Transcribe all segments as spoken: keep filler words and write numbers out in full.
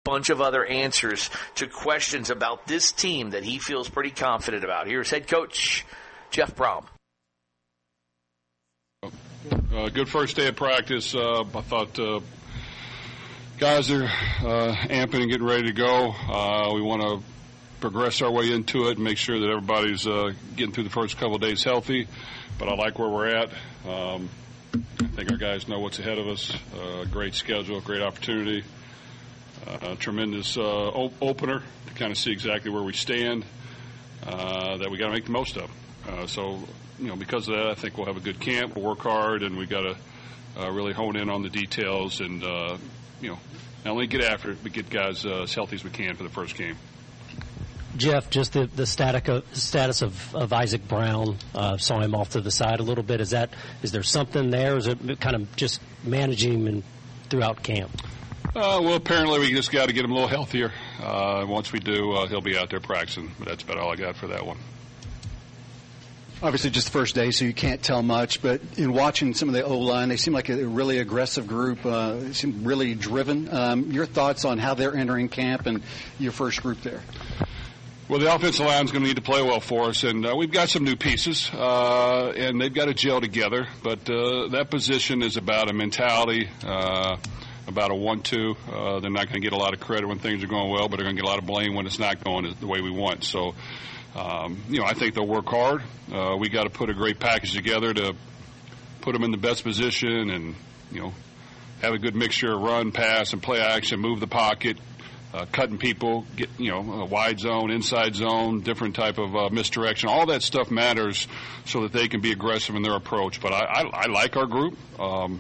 bunch of other answers to questions about this team that he feels pretty confident about. Here's head coach Jeff Brohm. Uh, good first day of practice. Uh, I thought uh, guys are uh, amping and getting ready to go. Uh, we want to progress our way into it and make sure that everybody's uh, getting through the first couple of days healthy. But I like where we're at. Um, I think our guys know what's ahead of us. Uh, great schedule, great opportunity, uh, tremendous uh, op- opener to kind of see exactly where we stand uh, that we got to make the most of. Uh, so, you know, because of that, I think we'll have a good camp. We'll work hard, and we got to uh, really hone in on the details and, uh, you know, not only get after it, but get guys uh, as healthy as we can for the first game. Jeff, just the, the static of, status of, of Isaac Brown, uh, saw him off to the side a little bit. Is that is there something there? Or is it kind of just managing him in, throughout camp? Uh, well, apparently we just got to get him a little healthier. Uh, once we do, uh, he'll be out there practicing. But that's about all I got for that one. Obviously just the first day, so you can't tell much. But in watching some of the O-line, they seem like a really aggressive group. Uh, they seem really driven. Um, your thoughts on how they're entering camp and your first group there? Well, the offensive line is going to need to play well for us, and uh, we've got some new pieces, uh, and they've got to gel together. But uh, that position is about a mentality, uh, about a one two. Uh, they're not going to get a lot of credit when things are going well, but they're going to get a lot of blame when it's not going the way we want. So, um, you know, I think they'll work hard. Uh, we got to put a great package together to put them in the best position and, you know, have a good mixture of run, pass, and play action, move the pocket. Uh, cutting people, get you know, a wide zone, inside zone, different type of uh, misdirection. All that stuff matters so that they can be aggressive in their approach. But I, I, I like our group. Um,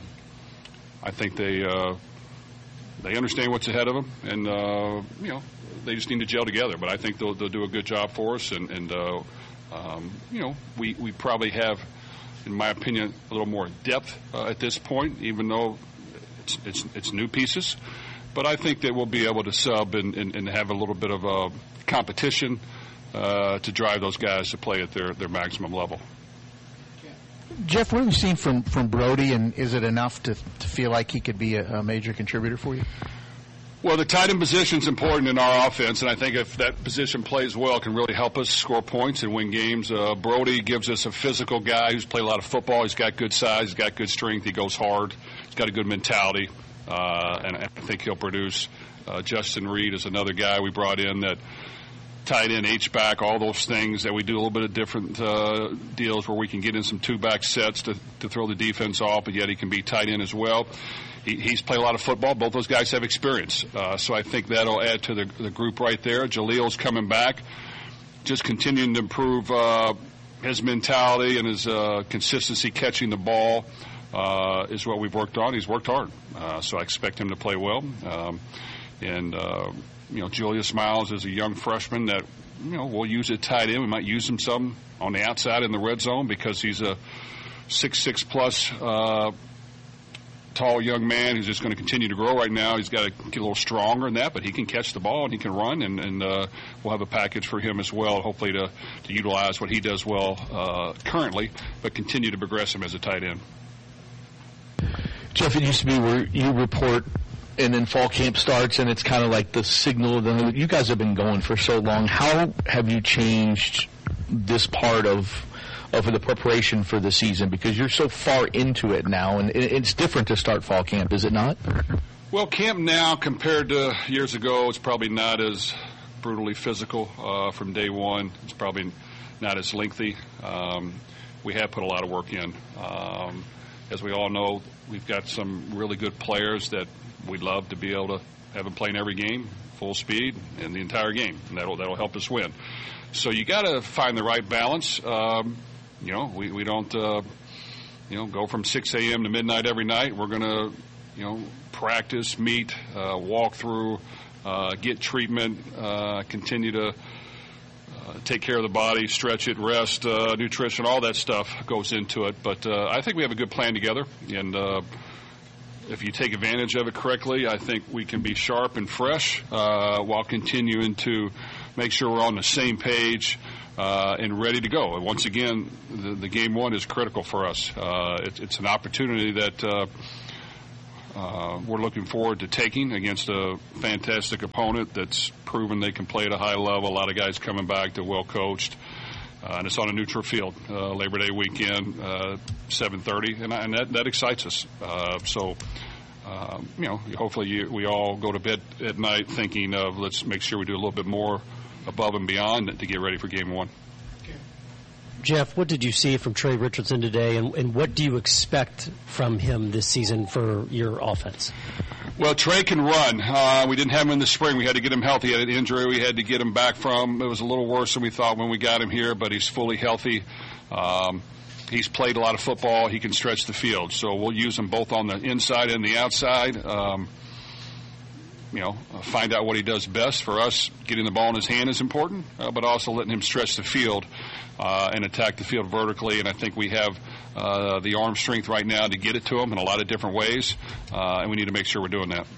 I think they uh, they understand what's ahead of them, and uh, you know, they just need to gel together. But I think they'll they'll do a good job for us, and, and uh, um, you know, we we probably have, in my opinion, a little more depth uh, at this point, even though it's it's, it's new pieces. But I think that we'll be able to sub and, and, and have a little bit of a competition uh, to drive those guys to play at their, their maximum level. Jeff, what have you seen from, from Brody, and is it enough to, to feel like he could be a, a major contributor for you? Well, the tight end position is important in our offense, and I think if that position plays well, it can really help us score points and win games. Uh, Brody gives us a physical guy who's played a lot of football. He's got good size. He's got good strength. He goes hard. He's got a good mentality. Uh, and I think he'll produce. Uh, Justin Reed is another guy we brought in that tight end, H-back, all those things that we do a little bit of different uh, deals where we can get in some two-back sets to, to throw the defense off, but yet he can be tight end as well. He, he's played a lot of football. Both those guys have experience. Uh, so I think that'll add to the, the group right there. Jalil's coming back, just continuing to improve uh, his mentality and his uh, consistency catching the ball. Uh, is what we've worked on. He's worked hard, uh, so I expect him to play well. Um, and, uh, you know, Julius Miles is a young freshman that, you know, we'll use at tight end. We might use him some on the outside in the red zone because he's a six six plus uh, tall young man who's just going to continue to grow right now. He's got to get a little stronger in that, but he can catch the ball and he can run, and, and uh, we'll have a package for him as well, hopefully to, to utilize what he does well uh, currently, but continue to progress him as a tight end. Jeff, it used to be where you report and then fall camp starts and it's kind of like the signal of the, you guys have been going for so long. How have you changed this part of of the preparation for the season? Because you're so far into it now, and it's different to start fall camp, is it not? Well, camp now compared to years ago, it's probably not as brutally physical uh, from day one. It's probably not as lengthy. Um, we have put a lot of work in. Um, As we all know, we've got some really good players that we'd love to be able to have them playing every game, full speed, and the entire game, and that'll that'll help us win. So you got to find the right balance. Um, you know, we we don't uh, you know go from six a.m. to midnight every night. We're going to you know practice, meet, uh, walk through, uh, get treatment, uh, continue to. Uh, take care of the body, stretch it, rest, uh, nutrition, all that stuff goes into it. But uh, I think we have a good plan together, and uh, if you take advantage of it correctly, I think we can be sharp and fresh uh, while continuing to make sure we're on the same page uh, and ready to go. And once again, the, the game one is critical for us. Uh, it, it's an opportunity that uh, uh, we're looking forward to taking against a fantastic opponent that's proven they can play at a high level. A lot of guys coming back, they're well coached. Uh, and it's on a neutral field, uh, Labor Day weekend, uh, seven thirty, and, and that, that excites us. Uh, so, um, you know, hopefully you, we all go to bed at night thinking of let's make sure we do a little bit more above and beyond to get ready for game one. Jeff, what did you see from Trey Richardson today, and, and what do you expect from him this season for your offense? Well, Trey can run. Uh, we didn't have him in the spring. We had to get him healthy. He had an injury we had to get him back from. It was a little worse than we thought when we got him here, but he's fully healthy. Um, he's played a lot of football. He can stretch the field. So we'll use him both on the inside and the outside. Um, you know, find out what he does best. For us, getting the ball in his hand is important, uh, but also letting him stretch the field uh, and attack the field vertically. And I think we have uh, the arm strength right now to get it to him in a lot of different ways, uh, and we need to make sure we're doing that.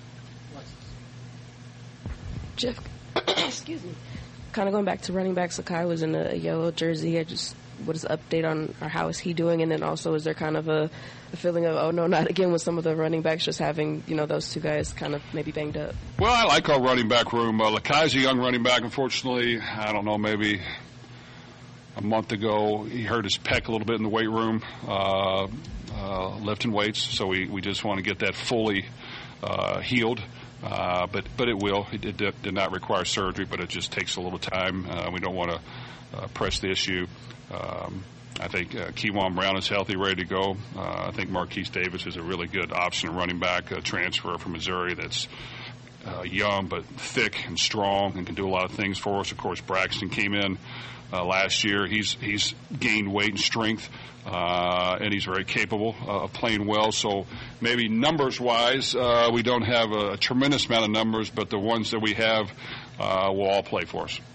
Jeff, excuse me. Kind of going back to running back, Sakai was in a yellow jersey. I just, what is the update on, or how is he doing? And then also, is there kind of a, a feeling of, oh no, not again, with some of the running backs just having, you know, those two guys kind of maybe banged up? Well, I like our running back room. Uh, Lakai's a young running back. Unfortunately, I don't know, maybe a month ago, he hurt his pec a little bit in the weight room, uh, uh, lifting weights. So we, we just want to get that fully uh, healed. Uh, but but it will. It did, did not require surgery, but it just takes a little time. Uh, we don't want to uh, press the issue. Um, I think uh, Kewan Brown is healthy, ready to go. Uh, I think Marquise Davis is a really good option running back, a transfer from Missouri that's uh, young but thick and strong and can do a lot of things for us. Of course, Braxton came in uh, last year. He's he's gained weight and strength. Uh, and he's very capable uh, of playing well. So maybe numbers-wise, uh, we don't have a, a tremendous amount of numbers, but the ones that we have uh, will all play for us.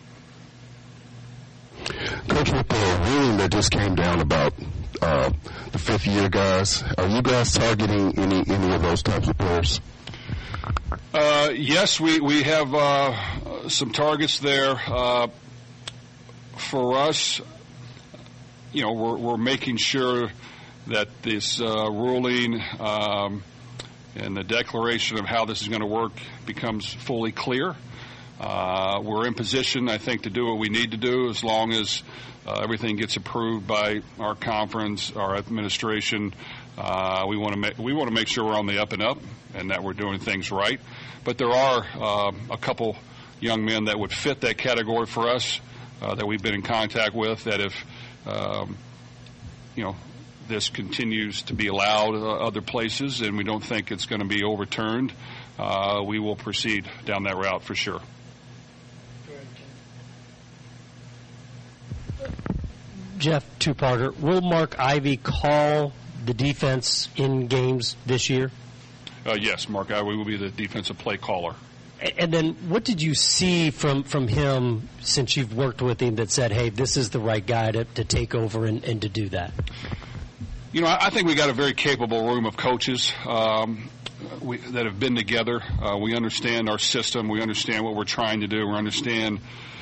Coach, with the ruling that just came down about uh, the fifth-year guys, are you guys targeting any any of those types of players? Uh, yes, we, we have uh, some targets there. Uh, for us, you know, we're, we're making sure that this uh, ruling um, and the declaration of how this is going to work becomes fully clear. Uh, we're in position, I think, to do what we need to do as long as uh, everything gets approved by our conference, our administration. Uh, we want to make we want to make sure we're on the up and up and that we're doing things right. But there are uh, a couple young men that would fit that category for us uh, that we've been in contact with. That if Um, you know, this continues to be allowed uh, other places and we don't think it's going to be overturned, uh, we will proceed down that route for sure. Jeff, two-parter. Will Mark Ivy call the defense in games this year? Uh, yes, Mark Ivy will be the defensive play caller. And then what did you see from, from him since you've worked with him that said, hey, this is the right guy to, to take over and, and to do that? You know, I think we got a very capable room of coaches um, we, that have been together. Uh, we understand our system. We understand what we're trying to do. We understand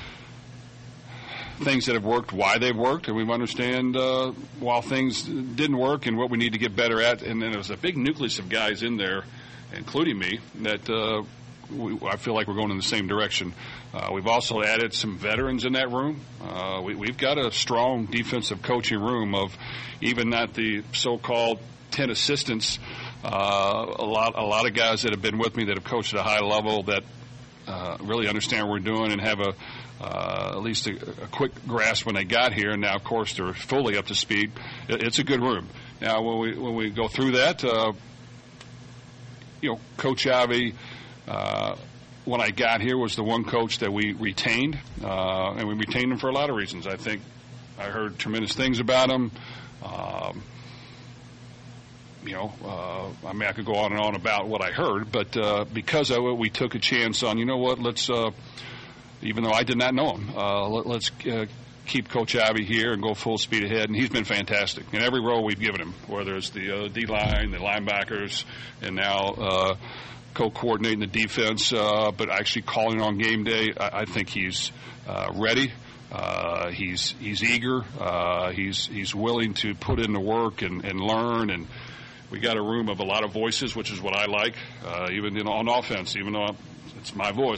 things that have worked, why they've worked, and we understand uh, while things didn't work and what we need to get better at. And then there's a big nucleus of guys in there, including me, that uh, We, I feel like we're going in the same direction. Uh, we've also added some veterans in that room. Uh, we, we've got a strong defensive coaching room of even not the so-called ten assistants. Uh, a lot, a lot of guys that have been with me that have coached at a high level that uh, really understand what we're doing and have a uh, at least a, a quick grasp when they got here. And now, of course, they're fully up to speed. It, it's a good room. Now, when we when we go through that, uh, you know, Coach Ivy. Uh, when I got here was the one coach that we retained, uh, and we retained him for a lot of reasons. I think I heard tremendous things about him. Um, you know, uh, I mean, I could go on and on about what I heard, but uh, because of it, we took a chance on, you know what, let's, uh, even though I did not know him, uh, let, let's uh, keep Coach Ivy here and go full speed ahead, and he's been fantastic in every role we've given him, whether it's the uh, D-line, the linebackers, and now uh, co-coordinating the defense, uh, but actually calling on game day. I, I think he's uh, ready. Uh, he's he's eager. Uh, he's he's willing to put in the work and, and learn and we got a room of a lot of voices, which is what I like, uh, even you know, on offense, even though it's my voice.